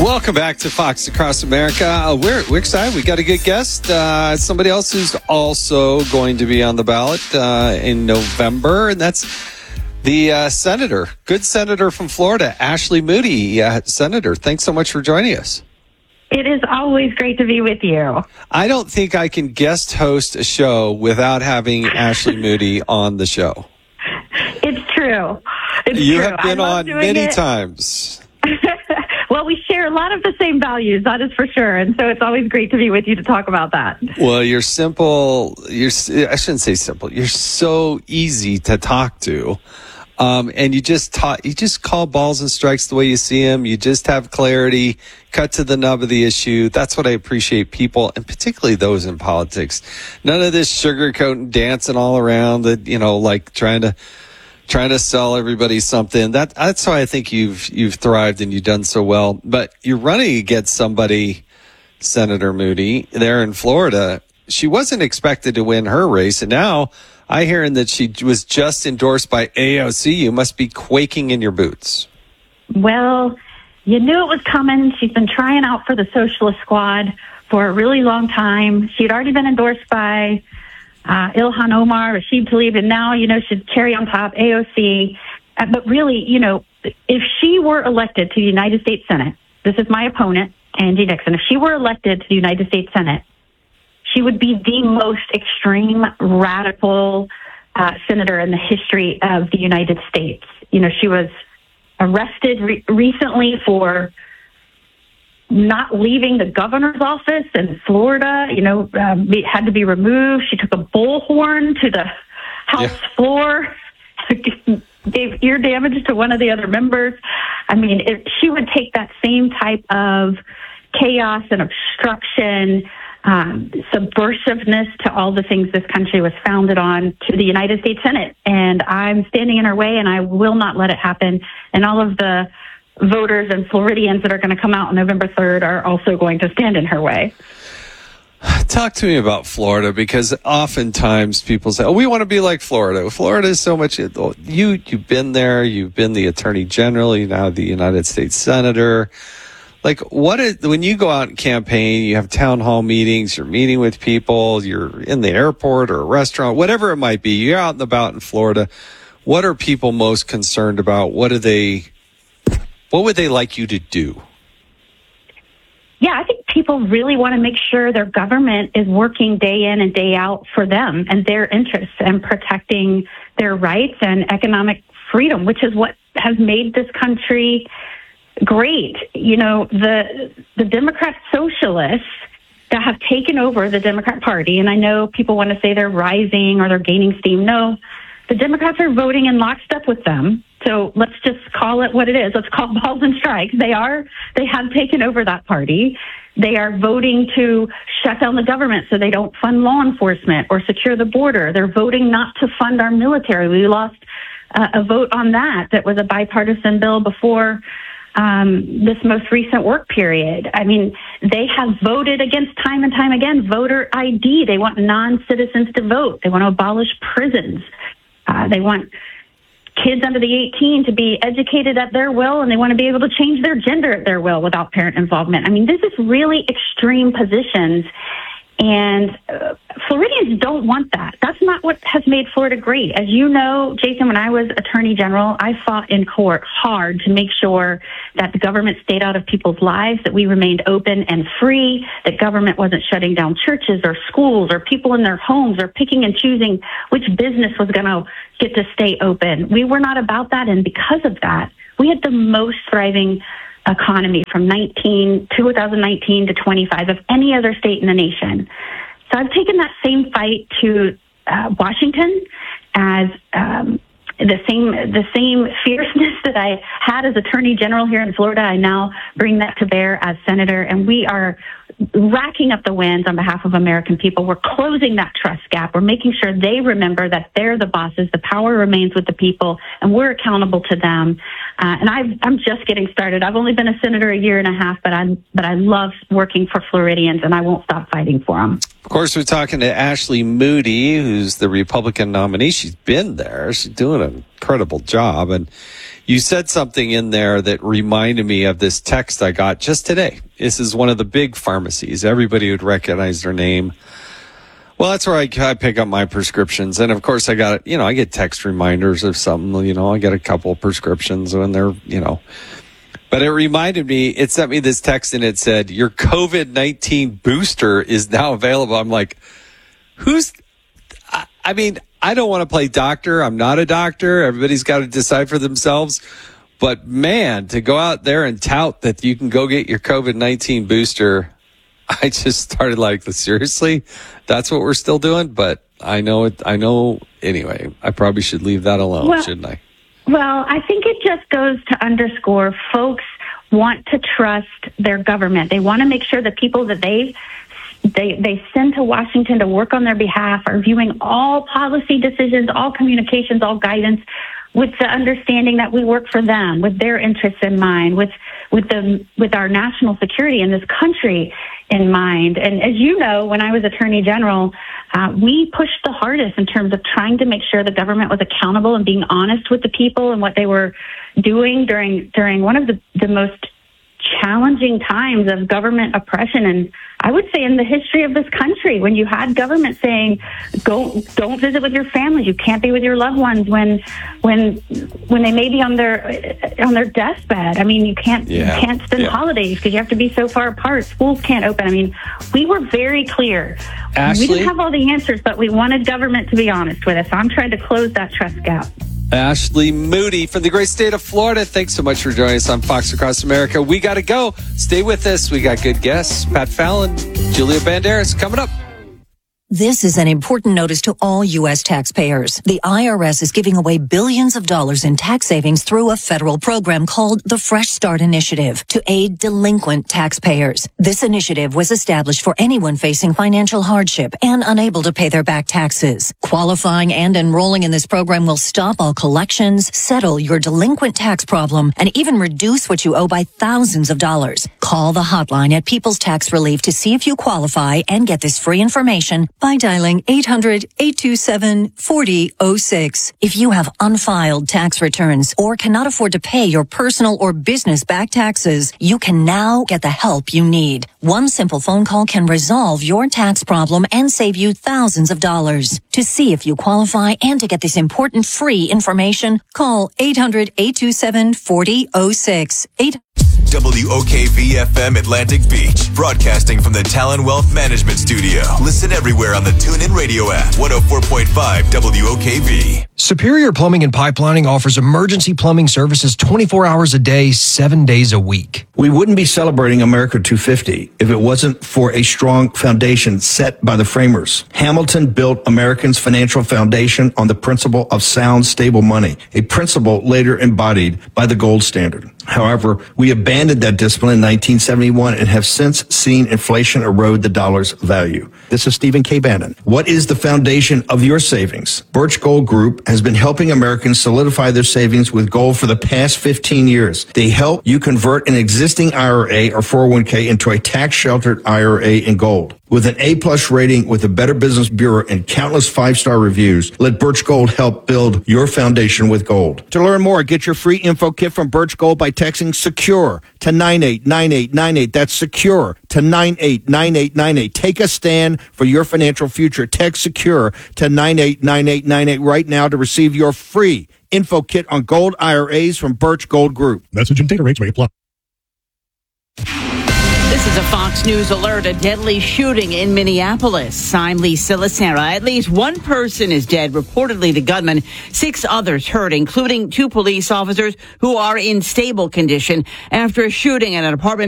Welcome back to Fox Across America. We're excited. We got a good guest. Somebody else who's also going to be on the ballot in November, and that's the senator, good senator from Florida, Ashley Moody. Senator, thanks so much for joining us. It is always great to be with you. I don't think I can guest host a show without having Ashley Moody on the show. It's true. You have been on many times. Well, we share a lot of the same values, that is for sure. And so it's always great to be with you to talk about that. Well, you're simple. I shouldn't say simple. You're so easy to talk to. And you just call balls and strikes the way you see them. You just have clarity, cut to the nub of the issue. That's what I appreciate people, and particularly those in politics. None of this sugarcoating, dancing all around that, like trying to sell everybody something. That's why I think you've thrived and you've done so well. But you're running against somebody, Senator Moody, there in Florida. She wasn't expected to win her race, and now I hearing that she was just endorsed by AOC. You must be quaking in your boots. Well, you knew it was coming. She's been trying out for the Socialist Squad for a really long time. She'd already been endorsed by Ilhan Omar, Rashid Tlaib, and now, she'd cherry on top, AOC. But really, if she were elected to the United States Senate, this is my opponent, Angie Nixon, if she were elected to the United States Senate, she would be the most extreme, radical senator in the history of the United States. She was arrested recently for not leaving the governor's office in Florida, had to be removed. She took a bullhorn to the House floor, gave ear damage to one of the other members. I mean, if she would take that same type of chaos and obstruction, subversiveness to all the things this country was founded on to the United States Senate. And I'm standing in her way, and I will not let it happen. And all of the voters and Floridians that are going to come out on November 3rd are also going to stand in her way. Talk to me about Florida, because oftentimes people say, we want to be like Florida. Florida is so much. You've been there. You've been the attorney general. You're now the United States senator. Like, when you go out and campaign, you have town hall meetings, you're meeting with people, you're in the airport or a restaurant, whatever it might be, you're out and about in Florida. What are people most concerned about? What would they like you to do? Yeah, I think people really want to make sure their government is working day in and day out for them and their interests and protecting their rights and economic freedom, which is what has made this country great. The Democrat socialists that have taken over the Democrat Party, and I know people want to say they're rising or they're gaining steam. No, the Democrats are voting in lockstep with them. So let's just call it what it is. Let's call balls and strikes. They have taken over that party. They are voting to shut down the government so they don't fund law enforcement or secure the border. They're voting not to fund our military. We lost a vote on that was a bipartisan bill before this most recent work period. I mean, they have voted against time and time again voter ID. They want non-citizens to vote. They want to abolish prisons. They want kids under the 18 to be educated at their will, and they want to be able to change their gender at their will without parent involvement. I mean, this is really extreme positions, and Floridians don't want that. That's not what has made Florida great. As you know, Jason, when I was Attorney General, I fought in court hard to make sure that the government stayed out of people's lives, that we remained open and free, that government wasn't shutting down churches or schools or people in their homes or picking and choosing which business was going to get to stay open. We were not about that, and because of that, we had the most thriving economy from 2019 to 25 of any other state in the nation. So I've taken that same fight to Washington as the same fierceness that I had as Attorney General here in Florida. I now bring that to bear as Senator, and we are racking up the wins on behalf of American people. We're closing that trust gap. We're making sure they remember that they're the bosses. The power remains with the people, and we're accountable to them. And I'm just getting started. I've only been a senator a year and a half, but I love working for Floridians, and I won't stop fighting for them. Of course, we're talking to Ashley Moody, who's the Republican nominee. She's been there. She's doing an incredible job. And you said something in there that reminded me of this text I got just today. This is one of the big pharmacies. Everybody would recognize their name. Well, that's where I pick up my prescriptions. And of course I get text reminders of something, I get a couple of prescriptions when they're, but it reminded me, it sent me this text and it said, your COVID-19 booster is now available. I'm like, I don't want to play doctor. I'm not a doctor. Everybody's got to decide for themselves. But man, to go out there and tout that you can go get your COVID-19 booster, I just started like, seriously? That's what we're still doing? But I know anyway, I probably should leave that alone, shouldn't I? Well, I think it just goes to underscore folks want to trust their government. They want to make sure that people that they send to Washington to work on their behalf are viewing all policy decisions, all communications, all guidance with the understanding that we work for them, with their interests in mind, with our national security in this country in mind. And as you know, when I was Attorney General, we pushed the hardest in terms of trying to make sure the government was accountable and being honest with the people and what they were doing during one of the most challenging times of government oppression, and I would say in the history of this country, when you had government saying, don't visit with your family, you can't be with your loved ones when they may be on their deathbed. I mean, you can't spend holidays because you have to be so far apart. Schools can't open. I mean, we were very clear. Ashley? We didn't have all the answers, but we wanted government to be honest with us. So I'm trying to close that trust gap. Ashley Moody from the great state of Florida. Thanks so much for joining us on Fox Across America. We got to go. Stay with us. We got good guests. Pat Fallon, Julia Banderas coming up. This is an important notice to all U.S. taxpayers. The IRS is giving away billions of dollars in tax savings through a federal program called the Fresh Start Initiative to aid delinquent taxpayers. This initiative was established for anyone facing financial hardship and unable to pay their back taxes. Qualifying and enrolling in this program will stop all collections, settle your delinquent tax problem, and even reduce what you owe by thousands of dollars. Call the hotline at People's Tax Relief to see if you qualify and get this free information by dialing 800-827-4006. If you have unfiled tax returns or cannot afford to pay your personal or business back taxes, you can now get the help you need. One simple phone call can resolve your tax problem and save you thousands of dollars. To see if you qualify and to get this important free information, call 800-827-4006. WOKV-FM Atlantic Beach, broadcasting from the Talon Wealth Management Studio. Listen everywhere on the TuneIn Radio app, 104.5 WOKV. Superior Plumbing and Pipelining offers emergency plumbing services 24 hours a day, 7 days a week. We wouldn't be celebrating America 250 if it wasn't for a strong foundation set by the framers. Hamilton built Americans' financial foundation on the principle of sound, stable money, a principle later embodied by the gold standard. However, we abandoned that discipline in 1971 and have since seen inflation erode the dollar's value. This is Stephen K. Bannon. What is the foundation of your savings? Birch Gold Group has been helping Americans solidify their savings with gold for the past 15 years. They help you convert an existing IRA or 401k into a tax-sheltered IRA in gold. With an A-plus rating with the Better Business Bureau and countless 5-star reviews, let Birch Gold help build your foundation with gold. To learn more, get your free info kit from Birch Gold by texting SECURE to 989898. That's SECURE to 989898. Take a stand for your financial future. Text SECURE to 989898 right now to receive your free info kit on gold IRAs from Birch Gold Group. Message and data rates may apply. This is a Fox News alert. A deadly shooting in Minneapolis. I'm Lisa Lacera. At least one person is dead, reportedly the gunman. 6 others hurt, including 2 police officers who are in stable condition after a shooting at an apartment